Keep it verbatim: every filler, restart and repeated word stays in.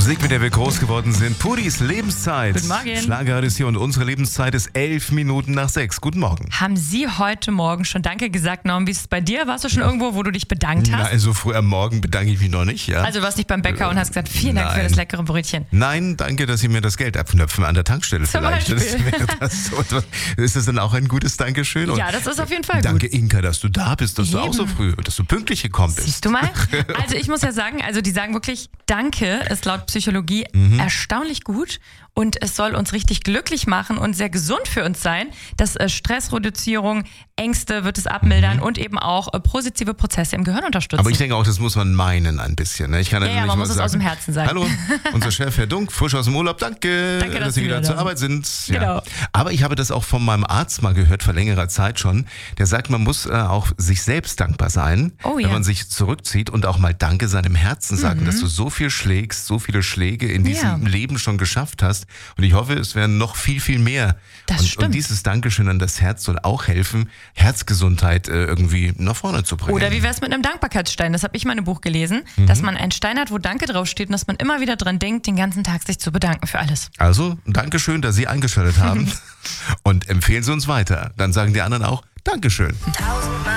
Musik, mit der wir groß geworden sind. Pudis Lebenszeit. Guten Morgen. Schlager ist hier und unsere Lebenszeit ist elf Minuten nach sechs. Guten Morgen. Haben Sie heute Morgen schon Danke gesagt, Norm? Wie ist es bei dir? Warst du schon irgendwo, wo du dich bedankt hast? Nein, so früh am Morgen bedanke ich mich noch nicht. Ja. Also du warst nicht beim Bäcker und hast gesagt, vielen Dank Nein. für das leckere Brötchen. Nein, danke, dass Sie mir das Geld abknöpfen an der Tankstelle Zum vielleicht. Das Beispiel. wäre das so. Ist das dann auch ein gutes Dankeschön? Und Ja, das ist auf jeden Fall danke, gut. Inka, dass du da bist, dass du Eben. auch so früh, dass du pünktlich gekommen bist. Siehst du mal? Also ich muss ja sagen, also die sagen wirklich, Danke ist laut Psychologie Mhm. erstaunlich gut und es soll uns richtig glücklich machen und sehr gesund für uns sein, dass äh, Stressreduzierung, Ängste wird es abmildern Mhm. und eben auch äh, positive Prozesse im Gehirn unterstützen. Aber ich denke auch, das muss man meinen ein bisschen. Ne? Ich kann Ja, ja, ja, nicht man mal muss es sagen, aus dem Herzen sagen. Hallo, unser Chef, Herr Dunk, frisch aus dem Urlaub, danke, Danke, dass dass Sie Sie wieder wieder zur da Arbeit sind. Ja. Genau. Aber ich habe das auch von meinem Arzt mal gehört, vor längerer Zeit schon. Der sagt, man muss äh, auch sich selbst dankbar sein, Oh, wenn ja. man sich zurückzieht und auch mal Danke seinem Herzen sagen, dass du so viel schlägst, so viele Schläge in diesem Ja. Leben schon geschafft hast. Und ich hoffe, es werden noch viel, viel mehr. Das und, stimmt. und dieses Dankeschön an das Herz soll auch helfen, Herzgesundheit äh, irgendwie nach vorne zu bringen. Oder wie wär's mit einem Dankbarkeitsstein? Das habe ich mal in einem Buch gelesen, Mhm. dass man einen Stein hat, wo Danke draufsteht und dass man immer wieder dran denkt, den ganzen Tag sich zu bedanken für alles. Also, Dankeschön, dass Sie eingeschaltet haben und empfehlen Sie uns weiter. Dann sagen die anderen auch Dankeschön. Tausendmal